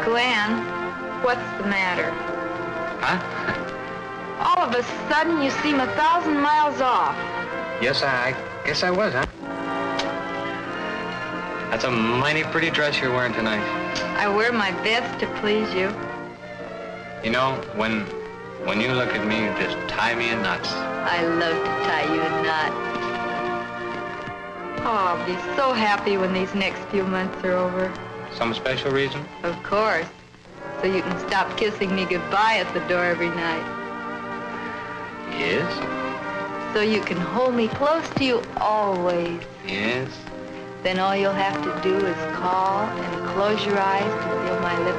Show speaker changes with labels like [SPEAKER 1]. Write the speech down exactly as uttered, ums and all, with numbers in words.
[SPEAKER 1] Glenn, what's the matter?
[SPEAKER 2] Huh?
[SPEAKER 1] All of a sudden, you seem a thousand miles off.
[SPEAKER 2] Yes, I, I guess I was, huh? That's a mighty pretty dress you're wearing tonight.
[SPEAKER 1] I wear my best to please you.
[SPEAKER 2] You know, when when you look at me, you just tie me in knots.
[SPEAKER 1] I love to tie you in knots. Oh, I'll be so happy when these next few months are over.
[SPEAKER 2] Some special reason?
[SPEAKER 1] Of course. So you can stop kissing me goodbye at the door every night.
[SPEAKER 2] Yes.
[SPEAKER 1] So you can hold me close to you always.
[SPEAKER 2] Yes.
[SPEAKER 1] Then all you'll have to do is call and close your eyes to feel my lips